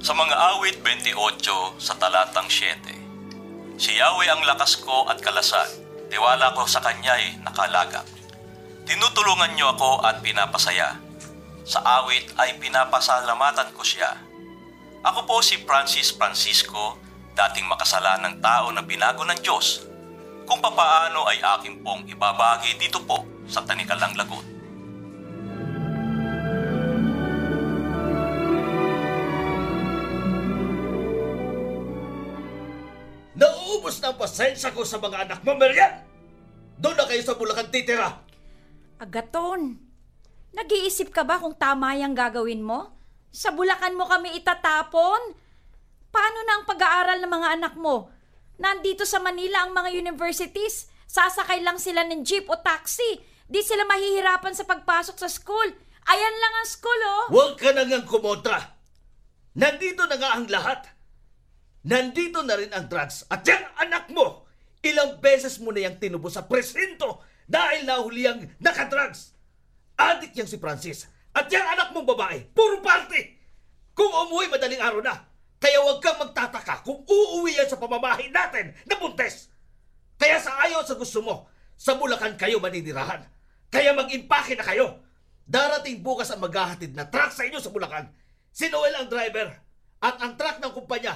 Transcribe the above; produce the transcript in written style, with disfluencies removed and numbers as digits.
Sa mga awit 28 sa talatang 7, si Yahweh ang lakas ko at kalasag, tiwala ko sa Kanya'y nakalagak. Tinutulungan niyo ako at pinapasaya. Sa awit ay pinapasalamatan ko siya. Ako po si Francis Francisco, dating makasalanang tao na binago ng Diyos. Kung papaano ay aking pong ibabagi dito po sa Tanikalang Lagut. Nauubos na ang pasensya ko sa mga anak mo, Merian! Doon na kayo sa Bulacan titira! Agaton, nag-iisip ka ba kung tama yung gagawin mo? Sa Bulacan mo kami itatapon? Paano na ang pag-aaral ng mga anak mo? Nandito sa Manila ang mga universities. Sasakay lang sila ng jeep o taxi. Di sila mahihirapan sa pagpasok sa school. Ayan lang ang school, oh! Huwag ka na ngang kumontra! Nandito na nga ang lahat! Nandito na rin ang drugs at yung anak mo! Ilang beses mo na yung tinubo sa presinto dahil nahuli ang nakadrugs! Adik yang si Francis at yung anak mong babae, puro party! Kung umuwi madaling araw na, kaya huwag kang magtataka kung uuwi yan sa pamamahay natin na buntes! Kaya sa ayaw sa gusto mo, sa Bulacan kayo maninirahan. Kaya mag-impake na kayo! Darating bukas ang maghahatid na truck sa inyo sa Bulacan. Si Noel ang driver at ang truck ng kumpanya